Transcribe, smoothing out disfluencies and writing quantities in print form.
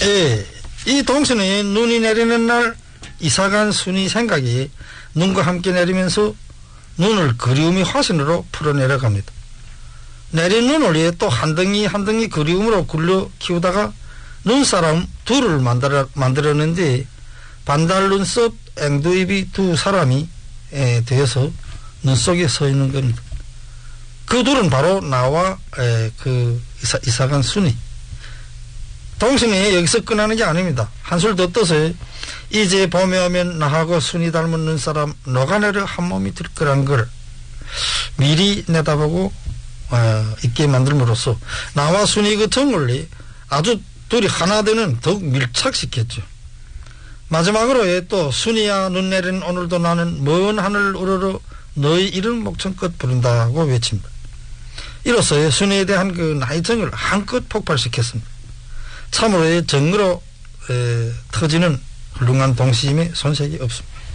예, 이 동순이 눈이 내리는 날 이사간 순이 생각이 눈과 함께 내리면서 눈을 그리움의 화신으로 풀어내려갑니다. 내린 눈을 위해 또 한 덩이 한 덩이 그리움으로 굴려 키우다가 눈사람 둘을 만들었는데 반달 눈썹 앵두입이 두 사람이 되어서 눈 속에 서 있는 겁니다. 그 둘은 바로 나와 그 이사간 순이. 동순이 여기서 끝나는 게 아닙니다. 한술 더 떠서 이제 봄에 오면 나하고 순이 닮은 눈사람 녹아내려 한 몸이 될 거란 걸 미리 내다보고 있게 만들므로써 나와 순이 그 정을 아주 둘이 하나 되는 더욱 밀착시켰죠. 마지막으로 또 순이야 눈 내리는 오늘도 나는 먼 하늘 우러러 너의 이름 목청껏 부른다고 외칩니다. 이로써 순이에 대한 그 나의 정을 한껏 폭발시켰습니다. 참으로 정으로 터지는 훌륭한 동시임에 손색이 없습니다.